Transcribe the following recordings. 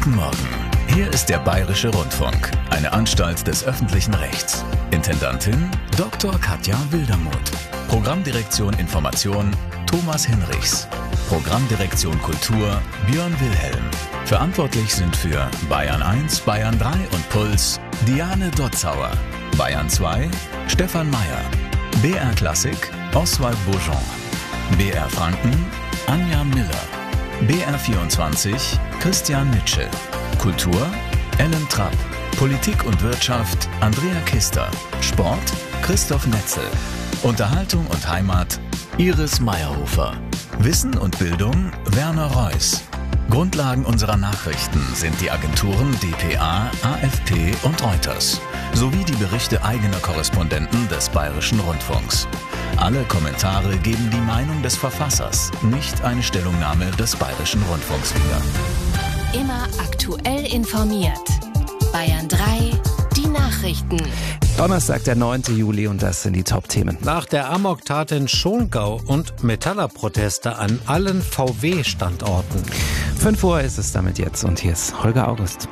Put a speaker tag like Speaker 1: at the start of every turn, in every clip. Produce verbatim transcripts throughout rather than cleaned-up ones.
Speaker 1: Guten Morgen. Hier ist der Bayerische Rundfunk, eine Anstalt des öffentlichen Rechts. Intendantin Doktor Katja Wildermuth. Programmdirektion Information Thomas Hinrichs. Programmdirektion Kultur Björn Wilhelm. Verantwortlich sind für Bayern eins, Bayern drei und Puls Diane Dotzauer. Bayern zwei Stefan Mayer. B R Klassik Oswald Bourgeon. B R Franken Anja Miller. B R vierundzwanzig Christian Mitschel. Kultur Ellen Trapp. Politik und Wirtschaft Andrea Kister. Sport Christoph Netzel. Unterhaltung und Heimat Iris Meyerhofer. Wissen und Bildung Werner Reuss. Grundlagen unserer Nachrichten sind die Agenturen D P A, A F P und Reuters sowie die Berichte eigener Korrespondenten des Bayerischen Rundfunks. Alle Kommentare geben die Meinung des Verfassers, nicht eine Stellungnahme des Bayerischen Rundfunks wieder.
Speaker 2: Immer aktuell informiert. Bayern drei, die Nachrichten.
Speaker 3: Donnerstag, der neunte Juli, und das sind die Top-Themen.
Speaker 4: Nach der Amoktat in Schongau und Metallerproteste an allen V W-Standorten.
Speaker 3: fünf Uhr ist es damit jetzt, und hier ist Holger August.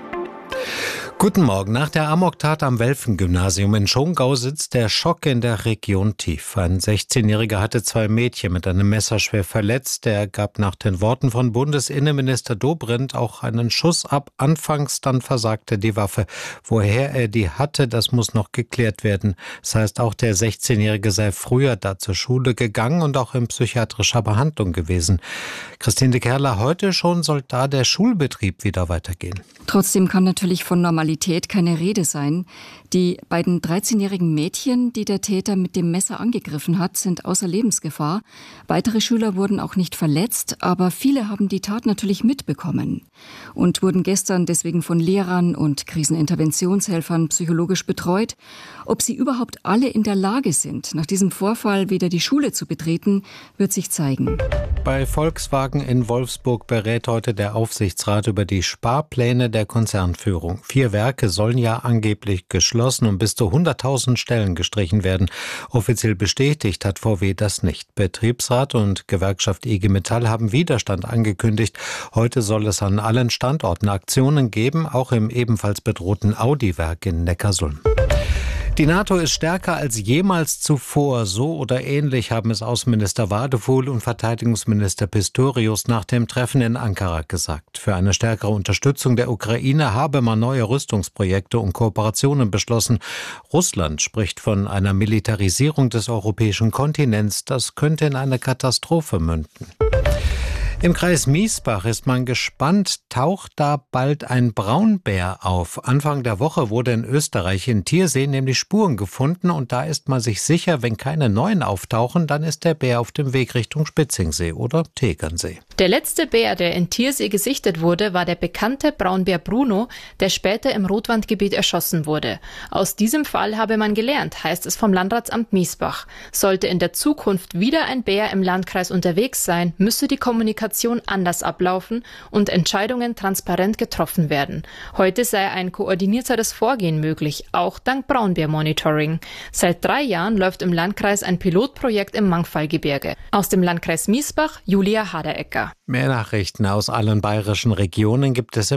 Speaker 4: Guten Morgen. Nach der Amoktat am Welfen-Gymnasium in Schongau sitzt der Schock in der Region tief. Ein sechzehnjähriger hatte zwei Mädchen mit einem Messer schwer verletzt. Er gab nach den Worten von Bundesinnenminister Dobrindt auch einen Schuss ab. Anfangs dann versagte die Waffe. Woher er die hatte, das muss noch geklärt werden. Das heißt, auch der sechzehnjährige sei früher da zur Schule gegangen und auch in psychiatrischer Behandlung gewesen. Christine de Kerler, heute schon soll da der Schulbetrieb wieder weitergehen.
Speaker 5: Trotzdem kann natürlich von Normalität keine Rede sein. Die beiden dreizehnjährigen Mädchen, die der Täter mit dem Messer angegriffen hat, sind außer Lebensgefahr. Weitere Schüler wurden auch nicht verletzt, aber viele haben die Tat natürlich mitbekommen und wurden gestern deswegen von Lehrern und Kriseninterventionshelfern psychologisch betreut. Ob sie überhaupt alle in der Lage sind, nach diesem Vorfall wieder die Schule zu betreten, wird sich zeigen.
Speaker 4: Bei Volkswagen in Wolfsburg berät heute der Aufsichtsrat über die Sparpläne der Konzernführung. Vier Werke sollen ja angeblich geschlossen und bis zu hunderttausend Stellen gestrichen werden. Offiziell bestätigt hat V W das nicht. Betriebsrat und Gewerkschaft I G Metall haben Widerstand angekündigt. Heute soll es an allen Standorten Aktionen geben, auch im ebenfalls bedrohten Audi-Werk in Neckarsulm. Die NATO ist stärker als jemals zuvor. So oder ähnlich haben es Außenminister Wadefuhl und Verteidigungsminister Pistorius nach dem Treffen in Ankara gesagt. Für eine stärkere Unterstützung der Ukraine habe man neue Rüstungsprojekte und Kooperationen beschlossen. Russland spricht von einer Militarisierung des europäischen Kontinents. Das könnte in eine Katastrophe münden. Im Kreis Miesbach ist man gespannt, taucht da bald ein Braunbär auf. Anfang der Woche wurde in Österreich in Tiersee nämlich Spuren gefunden und da ist man sich sicher, wenn keine neuen auftauchen, dann ist der Bär auf dem Weg Richtung Spitzingsee oder Tegernsee.
Speaker 6: Der letzte Bär, der in Tiersee gesichtet wurde, war der bekannte Braunbär Bruno, der später im Rotwandgebiet erschossen wurde. Aus diesem Fall habe man gelernt, heißt es vom Landratsamt Miesbach. Sollte in der Zukunft wieder ein Bär im Landkreis unterwegs sein, müsse die Kommunikation anders ablaufen und Entscheidungen transparent getroffen werden. Heute sei ein koordinierteres Vorgehen möglich, auch dank Braunbär-Monitoring. Seit drei Jahren läuft im Landkreis ein Pilotprojekt im Mangfallgebirge. Aus dem Landkreis Miesbach, Julia Haderecker.
Speaker 4: Mehr Nachrichten aus allen bayerischen Regionen gibt es im